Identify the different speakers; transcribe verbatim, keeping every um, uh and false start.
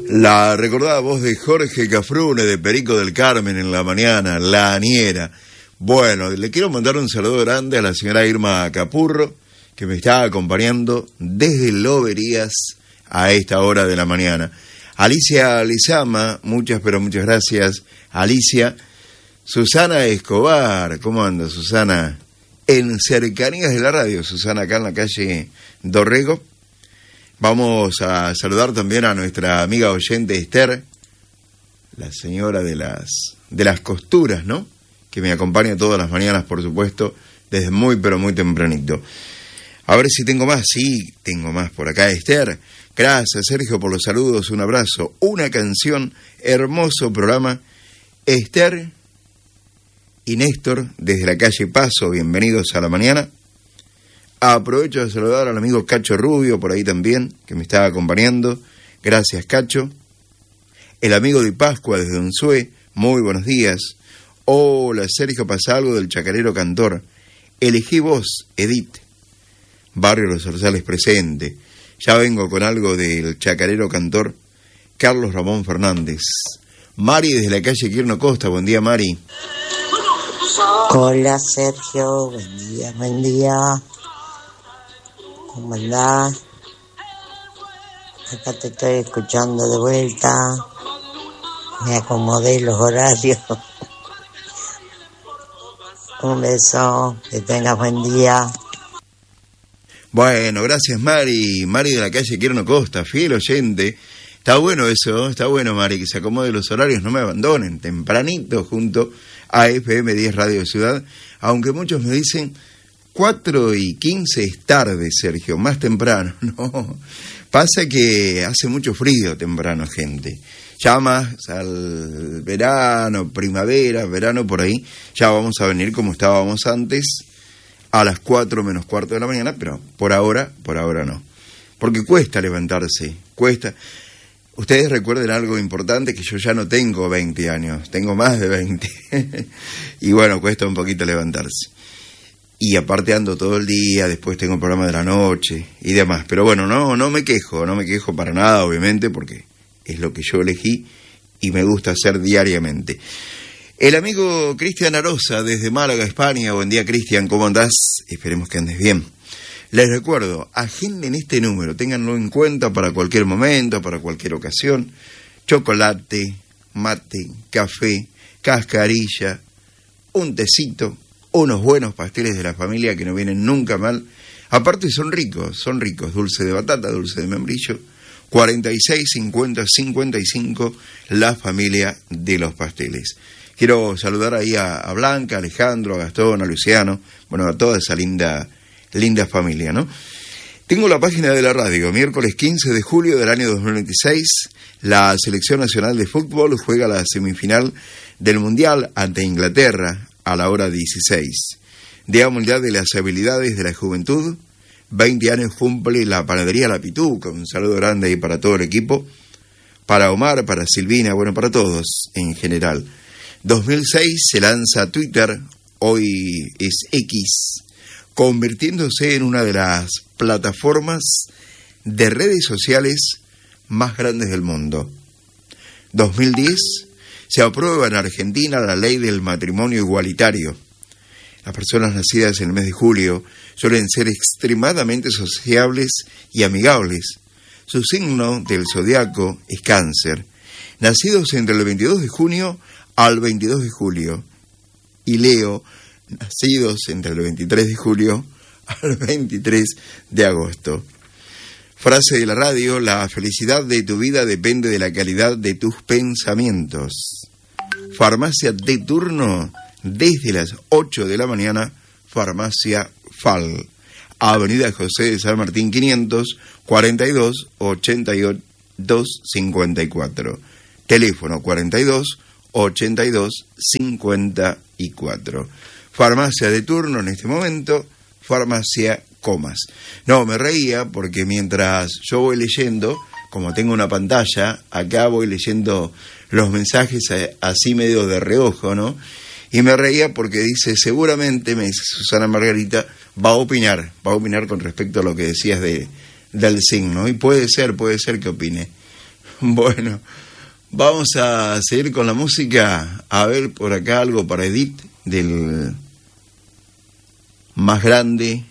Speaker 1: La recordada voz de Jorge Cafrune de Perico del Carmen en la mañana, La Aniera. Bueno, le quiero mandar un saludo grande a la señora Irma Capurro, que me está acompañando desde Loberías a esta hora de la mañana. Alicia Lizama, muchas pero muchas gracias, Alicia. Susana Escobar, ¿cómo anda Susana? En cercanías de la radio, Susana, acá en la calle Dorrego. Vamos a saludar también a nuestra amiga oyente Esther, la señora de las, de las costuras, ¿no? Que me acompaña todas las mañanas, por supuesto, desde muy pero muy tempranito. A ver si tengo más, sí, tengo más por acá. Esther, gracias Sergio por los saludos, un abrazo, una canción, hermoso programa. Esther y Néstor, desde la calle Paso, bienvenidos a la mañana. Aprovecho de saludar al amigo Cacho Rubio, por ahí también, que me está acompañando. Gracias, Cacho. El amigo de Pascua desde Unzué, muy buenos días. Hola, Sergio, pasa algo del chacarero cantor. Elegí vos, Edith. Barrio Los Zarzales presente. Ya vengo con algo del chacarero cantor Carlos Ramón Fernández. Mari desde la calle Quirno Costa, buen día, Mari.
Speaker 2: Hola, Sergio, buen día, buen día. ¿Cómo andás? Acá te estoy escuchando de vuelta. Me acomodé los horarios. Un beso, que tengas buen día.
Speaker 1: Bueno, gracias Mari. Mari de la calle Quirno Costa, fiel oyente. Está bueno eso, está bueno Mari, que se acomode los horarios, no me abandonen. Tempranito junto a F M diez Radio Ciudad. Aunque muchos me dicen... cuatro y quince es tarde, Sergio, más temprano, no. Pasa que hace mucho frío temprano, gente. Ya más al verano, primavera, verano por ahí, ya vamos a venir como estábamos antes, a las cuatro menos cuarto de la mañana, pero por ahora, por ahora no. Porque cuesta levantarse, cuesta. Ustedes recuerden algo importante, que yo ya no tengo veinte años, tengo más de veinte. Y bueno, cuesta un poquito levantarse. Y aparte ando todo el día, después tengo el programa de la noche y demás. Pero bueno, no, no me quejo, no me quejo para nada, obviamente, porque es lo que yo elegí y me gusta hacer diariamente. El amigo Cristian Arosa, desde Málaga, España. Buen día, Cristian, ¿cómo andás? Esperemos que andes bien. Les recuerdo, agenden este número, ténganlo en cuenta para cualquier momento, para cualquier ocasión. Chocolate, mate, café, cascarilla, un tecito, unos buenos pasteles de la familia que no vienen nunca mal. Aparte son ricos, son ricos. Dulce de batata, dulce de membrillo. cuarenta y seis, cincuenta, cincuenta y cinco, la familia de los pasteles. Quiero saludar ahí a, a Blanca, a Alejandro, a Gastón, a Luciano. Bueno, a toda esa linda, linda familia, ¿no? Tengo la página de la radio. Miércoles quince de julio del año dos mil veintiséis. La Selección Nacional de Fútbol juega la semifinal del Mundial ante Inglaterra a la hora dieciséis. Día Mundial de las Habilidades de la Juventud. veinte años cumple la panadería La Pituca. Un saludo grande ahí para todo el equipo. Para Omar, para Silvina, bueno, para todos en general. dos mil seis se lanza Twitter, hoy es X, convirtiéndose en una de las plataformas de redes sociales más grandes del mundo. dos mil diez se aprueba en Argentina la ley del matrimonio igualitario. Las personas nacidas en el mes de julio suelen ser extremadamente sociables y amigables. Su signo del zodiaco es Cáncer. Nacidos entre el veintidós de junio al veintidós de julio. Y Leo, nacidos entre el veintitrés de julio al veintitrés de agosto. Frase de la radio: la felicidad de tu vida depende de la calidad de tus pensamientos. Farmacia de turno desde las ocho de la mañana, Farmacia F A L. Avenida José de San Martín quinientos, cuarenta y dos, ochenta y dos, cincuenta y cuatro. Teléfono cuarenta y dos, ochenta y dos, cincuenta y cuatro. Farmacia de turno en este momento, Farmacia Comas. No, me reía porque mientras yo voy leyendo, como tengo una pantalla, acá voy leyendo los mensajes así medio de reojo, ¿no? Y me reía porque dice, seguramente, me dice Susana Margarita, va a opinar, va a opinar con respecto a lo que decías de, del signo. Y puede ser, puede ser que opine. Bueno, vamos a seguir con la música. A ver por acá algo para Edith, del más grande